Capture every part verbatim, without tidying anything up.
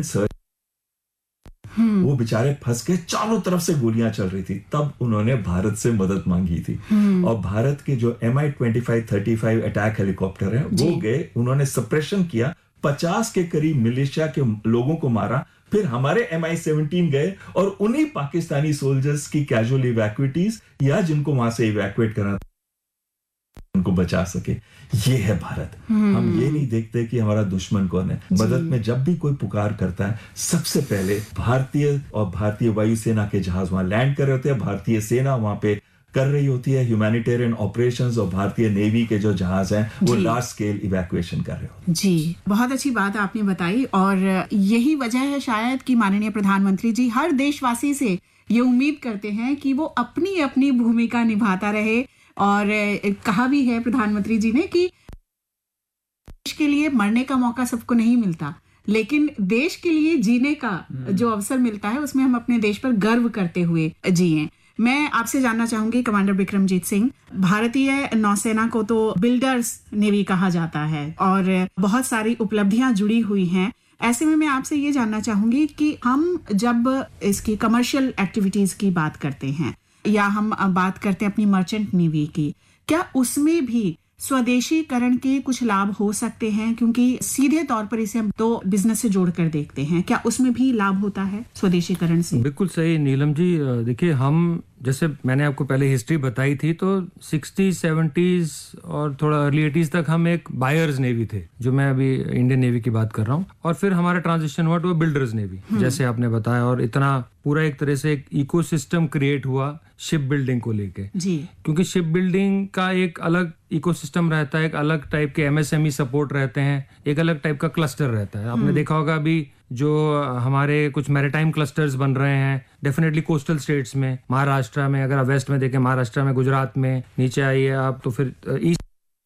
Sir वो बेचारे फंस के, चारों तरफ से गोलियां चल रही थी, तब उन्होंने भारत से मदद मांगी थी। और भारत के जो एम आई twenty five thirty five attack helicopter है वो गए, उन्होंने सप्रेशन किया, पचास के करीब मिलिशिया के लोगों को मारा। फिर हमारे एम आई सेवनटीन गए और उन्हीं पाकिस्तानी सोल्जर्स की कैजुअल इवैक्यूटीज या जिनको वहां से इवैक्यूएट करना उनको बचा सके। ये है भारत। हम ये नहीं देखते कि हमारा दुश्मन कौन है। मदद में जब भी कोई पुकार करता है, सबसे पहले भारतीय और भारतीय वायुसेना के जहाज वहां लैंड कर रहे होते हैं, भारतीय सेना वहां पे कर रही होती है ह्यूमैनिटेरियन ऑपरेशंस, और भारतीय नेवी के जो जहाज हैं वो लार्ज स्केल इवैक्यूएशन कर रहे होते हैं। जी, बहुत अच्छी बात आपने बताई, और यही वजह है शायद कि माननीय प्रधानमंत्री जी हर देशवासी से ये उम्मीद करते हैं कि वो अपनी अपनी भूमिका निभाता रहे। और कहा भी है प्रधानमंत्री जी ने कि देश के लिए मरने का मौका सबको नहीं मिलता, लेकिन देश के लिए जीने का जो अवसर मिलता है उसमें हम अपने देश पर गर्व करते हुए जिएं। मैं आपसे जानना चाहूंगी कमांडर बिक्रमजीत सिंह, भारतीय नौसेना को तो बिल्डर्स नेवी कहा जाता है और बहुत सारी उपलब्धियां जुड़ी हुई हैं। ऐसे में मैं आपसे ये जानना चाहूंगी कि हम जब इसकी कमर्शियल एक्टिविटीज की बात करते हैं या हम बात करते हैं अपनी मर्चेंट नेवी की, क्या उसमें भी स्वदेशीकरण के कुछ लाभ हो सकते हैं? क्योंकि सीधे तौर पर इसे हम तो बिजनेस से जोड़कर देखते हैं, क्या उसमें भी लाभ होता है स्वदेशीकरण से? बिल्कुल सही नीलम जी। देखिए, हम जैसे मैंने आपको पहले हिस्ट्री बताई थी, तो सिक्सटीज़ सेवेंटीज़ और थोड़ा अर्ली एटीज़ तक हम एक बायर्स नेवी थे, जो मैं अभी इंडियन नेवी की बात कर रहा हूँ, और फिर हमारा ट्रांजिशन हुआ टू बिल्डर्स नेवी, जैसे आपने बताया, और इतना पूरा एक तरह से एक इकोसिस्टम क्रिएट हुआ शिप बिल्डिंग को लेके। जी, क्योंकि शिप बिल्डिंग का एक अलग इकोसिस्टम रहता है, एक अलग टाइप के एमएसएमई सपोर्ट रहते हैं, एक अलग टाइप का क्लस्टर रहता है। आपने देखा होगा अभी जो हमारे कुछ मैरीटाइम क्लस्टर्स बन रहे हैं डेफिनेटली कोस्टल स्टेट्स में, महाराष्ट्र में, अगर आप वेस्ट में देखें महाराष्ट्र में, गुजरात में, नीचे आइए आप तो फिर ईस्ट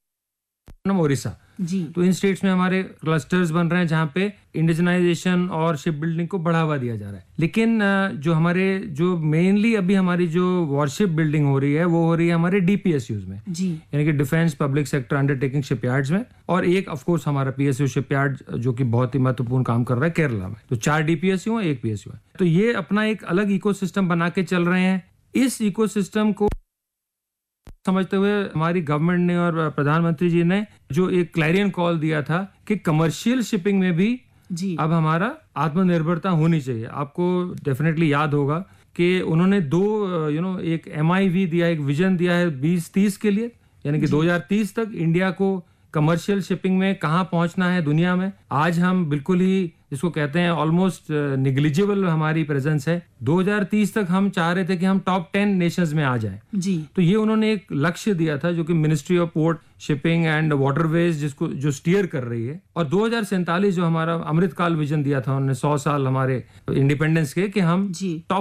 ओडिशा जी, तो इन स्टेट्स में हमारे क्लस्टर्स बन रहे हैं जहाँ पे इंडिजनाइजेशन और शिप बिल्डिंग को बढ़ावा दिया जा रहा है। लेकिन जो हमारे जो मेनली अभी हमारी जो वॉरशिप बिल्डिंग हो रही है वो हो रही है हमारे डीपीएसयूज में जी, यानी कि defence public sector undertaking shipyards में, और एक ऑफ कोर्स हमारा पीएसयू शिपयार्ड जो कि बहुत ही महत्वपूर्ण काम कर रहा है केरला में। तो चार डीपीएसयू है, एक पीएसयू है, तो ये अपना एक अलग इकोसिस्टम बना के चल रहे हैं। इस इकोसिस्टम को समझते हुए हमारी गवर्नमेंट ने और प्रधानमंत्री जी ने जो एक क्लैरियन कॉल दिया था कि कमर्शियल शिपिंग में भी जी अब हमारा आत्मनिर्भरता होनी चाहिए। आपको डेफिनेटली याद होगा कि उन्होंने दो यू नो एक एमआईवी दिया, एक विजन दिया है बीस तीस के लिए, यानी कि दो हज़ार तीस तक इंडिया को कमर्शियल शिपिंग में कहां पहुंचना है दुनिया में। आज हम बिल्कुल ही जिसको कहते हैं ऑलमोस्ट निग्लिजिबल हमारी प्रेजेंस है। दो हज़ार तीस तक हम चाह रहे थे कि हम टॉप टेन नेशंस में आ जाएं जी, तो ये उन्होंने एक लक्ष्य दिया था जो कि ministry of port shipping and waterways जिसको जो स्टीयर कर रही है। और दो हज़ार सैंतालीस जो हमारा अमृतकाल विजन दिया था उन्होंने, सौ साल हमारे इंडिपेंडेंस के, कि हम टॉप।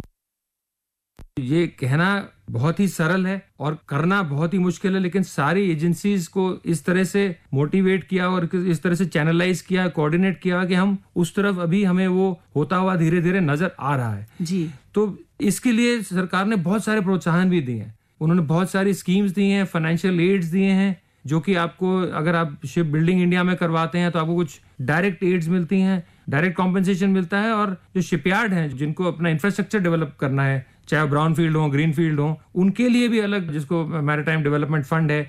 ये कहना बहुत ही सरल है और करना बहुत ही मुश्किल है, लेकिन सारी एजेंसीज को इस तरह से मोटिवेट किया और इस तरह से चैनलाइज किया, कोऑर्डिनेट किया कि हम उस तरफ अभी हमें वो होता हुआ धीरे धीरे नजर आ रहा है जी। तो इसके लिए सरकार ने बहुत सारे प्रोत्साहन भी दिए हैं, उन्होंने बहुत सारी स्कीम्स दी हैं, फाइनेंशियल एड्स दिए हैं, जो कि आपको अगर आप शिप बिल्डिंग इंडिया में करवाते हैं तो आपको कुछ डायरेक्ट एड्स मिलती हैं, डायरेक्ट कॉम्पेंसेशन मिलता है, और जो शिपयार्ड हैं जिनको अपना इंफ्रास्ट्रक्चर डेवलप करना है, चाहे ब्राउन फील्ड हो, ग्रीन फील्ड हो, उनके लिए भी अलग जिसको मैरीटाइम डेवलपमेंट फंड है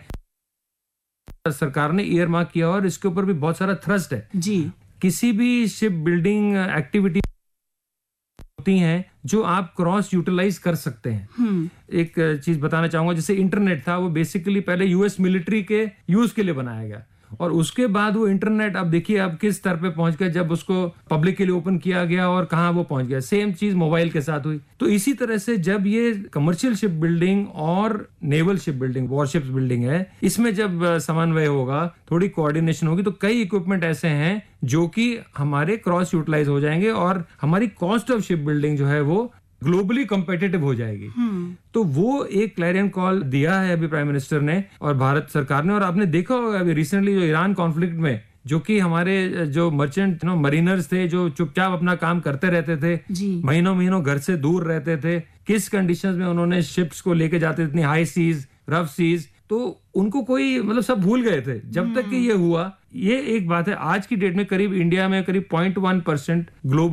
सरकार ने ईयर मार्क किया, और इसके ऊपर भी बहुत सारा थ्रस्ट है जी। किसी भी शिप बिल्डिंग एक्टिविटी होती हैं जो आप क्रॉस यूटिलाइज कर सकते हैं। एक चीज बताना चाहूंगा, जैसे इंटरनेट था वो बेसिकली पहले यूएस मिलिट्री के यूज के लिए बनाया गया, और उसके बाद वो इंटरनेट अब देखिए अब किस स्तर पे पहुंच गया जब उसको पब्लिक के लिए ओपन किया गया और कहां वो पहुंच गया। सेम चीज मोबाइल के साथ हुई। तो इसी तरह से जब ये कमर्शियल शिप बिल्डिंग और naval ship building, warships building है, इसमें जब समन्वय होगा, थोड़ी कोऑर्डिनेशन होगी, तो कई इक्विपमेंट ऐसे हैं जो कि हमारे क्रॉस यूटिलाइज हो जाएंगे और हमारी कॉस्ट ऑफ शिप बिल्डिंग जो है वो ग्लोबली कॉम्पिटिटिव हो जाएगी। तो वो एक क्लैरियन कॉल दिया है अभी प्राइम मिनिस्टर ने और भारत सरकार ने। और आपने देखा होगा अभी रिसेंटली जो ईरान कॉन्फ्लिक्ट में जो कि हमारे जो मर्चेंट नो मरीनर्स थे जो चुपचाप अपना काम करते रहते थे, महीनों महीनों घर से दूर रहते थे, किस कंडीशंस में उन्होंने शिप्स को लेके जाते थे, इतनी हाई सीज, रफ सीज, तो उनको कोई मतलब सब भूल गए थे जब तक कि ये हुआ। ये एक बात है। आज की डेट में करीब इंडिया में करीब पॉइंट वन परसेंट ग्लोबल